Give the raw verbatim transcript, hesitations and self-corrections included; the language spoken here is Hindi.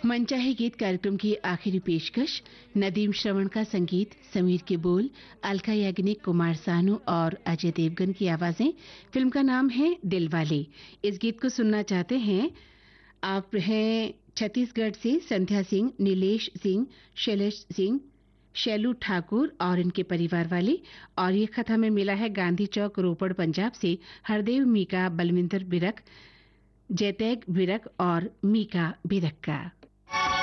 मनचाहे गीत कार्यक्रम की आखिरी पेशकश नदीम श्रवण का संगीत, समीर के बोल, अलका याग्निक, कुमार सानू और अजय देवगन की आवाजें। फिल्म का नाम है दिलवाले। इस गीत को सुनना चाहते हैं आप हैं छत्तीसगढ़ से संध्या सिंह, नीलेश सिंह, शैलेश सिंह, शैलू ठाकुर और इनके परिवार वाले। और ये खत हमें मिला है गांधी चौक, रोपड़, पंजाब से हरदेव, मीका, बलविंदर बिरक, जयतैग बिरक और मीका बिरक का।